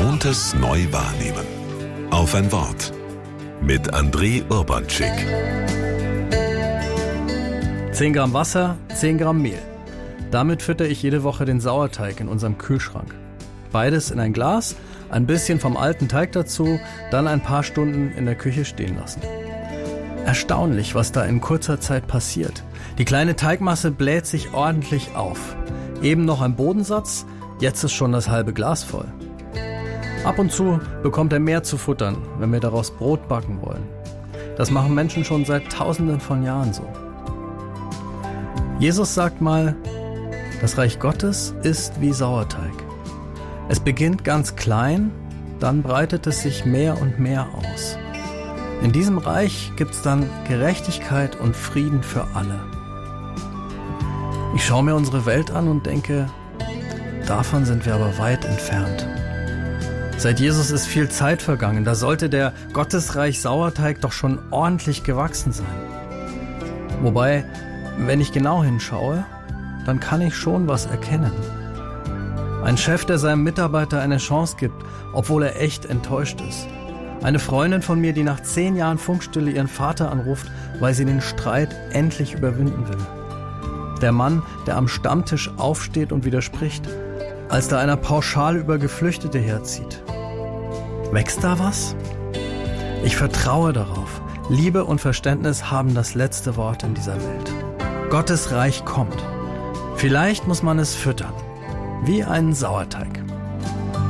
Gewohntes neu wahrnehmen. Auf ein Wort. Mit André Urbanczyk. 10 Gramm Wasser, 10 Gramm Mehl. Damit füttere ich jede Woche den Sauerteig in unserem Kühlschrank. Beides in ein Glas, ein bisschen vom alten Teig dazu, dann ein paar Stunden in der Küche stehen lassen. Erstaunlich, was da in kurzer Zeit passiert. Die kleine Teigmasse bläht sich ordentlich auf. Eben noch ein Bodensatz, jetzt ist schon das halbe Glas voll. Ab und zu bekommt er mehr zu futtern, wenn wir daraus Brot backen wollen. Das machen Menschen schon seit Tausenden von Jahren so. Jesus sagt mal, das Reich Gottes ist wie Sauerteig. Es beginnt ganz klein, dann breitet es sich mehr und mehr aus. In diesem Reich gibt's dann Gerechtigkeit und Frieden für alle. Ich schaue mir unsere Welt an und denke, davon sind wir aber weit entfernt. Seit Jesus ist viel Zeit vergangen, da sollte der Gottesreich Sauerteig doch schon ordentlich gewachsen sein. Wobei, wenn ich genau hinschaue, dann kann ich schon was erkennen. Ein Chef, der seinem Mitarbeiter eine Chance gibt, obwohl er echt enttäuscht ist. Eine Freundin von mir, die nach 10 Jahren Funkstille ihren Vater anruft, weil sie den Streit endlich überwinden will. Der Mann, der am Stammtisch aufsteht und widerspricht, als da einer pauschal über Geflüchtete herzieht. Wächst da was? Ich vertraue darauf. Liebe und Verständnis haben das letzte Wort in dieser Welt. Gottes Reich kommt. Vielleicht muss man es füttern, wie einen Sauerteig.